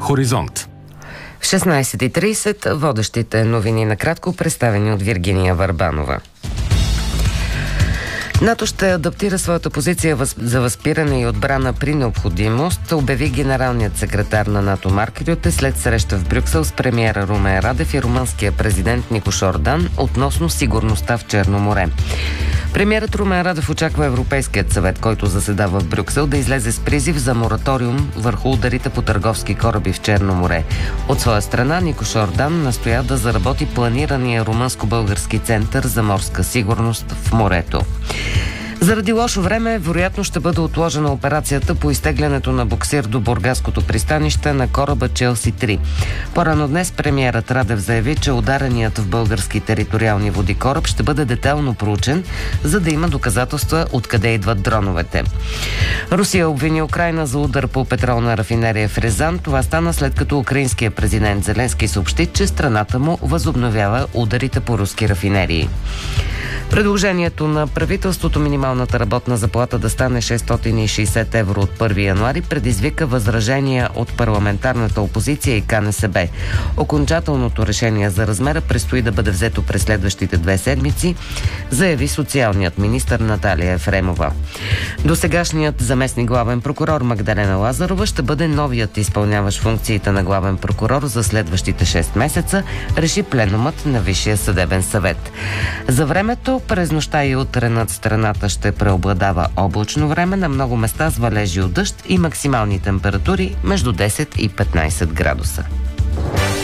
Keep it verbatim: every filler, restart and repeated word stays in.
Хоризонт. В шестнайсет и трийсет водещите новини накратко, представени от Виргиния Върбанова. НАТО ще адаптира своята позиция за възпиране и отбрана при необходимост, обяви генералният секретар на НАТО Марк Рюте след среща в Брюксел с премиера Румен Радев и румънския президент Никош Ордан относно сигурността в Черно море. Премиерът Румен Радев очаква Европейският съвет, който заседава в Брюксел, да излезе с призив за мораториум върху ударите по търговски кораби в Черно море. От своя страна Никош Ордан настоя да заработи планирания румънско-български център за морска сигурност в морето. Заради лошо време, вероятно ще бъде отложена операцията по изтеглянето на буксир до бургаското пристанище на кораба Челси три. По-рано днес премиерът Радев заяви, че удареният в български териториални води кораб ще бъде детайлно проучен, за да има доказателства откъде идват дроновете. Русия обвини Украйна за удар по петролна рафинерия в Рязан. Това стана след като украинският президент Зеленски съобщи, че страната му възобновява ударите по руски рафинерии. Предложението на правителството минималната работна заплата да стане шестстотин и шейсет евро от първи януари предизвика възражения от парламентарната опозиция и Ка Не Се Бе. Окончателното решение за размера предстои да бъде взето през следващите две седмици, заяви социалният министър Наталия Ефремова. Досегашният заместник главен прокурор Магдалена Лазарова ще бъде новият изпълняващ функциите на главен прокурор за следващите шест месеца, реши пленумът на Висшия съдебен съвет. За времето през нощта и утре над страната ще преобладава облачно време, на много места с валежи от дъжд и максимални температури между десет и петнайсет градуса.